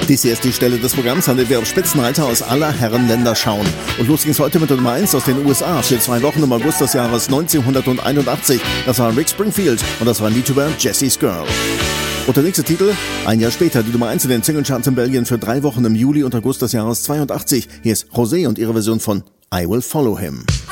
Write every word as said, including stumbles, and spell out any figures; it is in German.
Dies hier ist die Stelle des Programms, an der wir auf Spitzenreiter aus aller Herrenländer schauen. Und los ging's heute mit Nummer eins aus den U S A für zwei Wochen im August des Jahres neunzehnhunderteinundachtzig. Das war Rick Springfield und das war ein Lied über Jessie's Girl. Und der nächste Titel, ein Jahr später, die Nummer eins in den Singlecharts in Belgien für drei Wochen im Juli und August des Jahres zweiundachtzig. Hier ist Rosé und ihre Version von I Will Follow Him.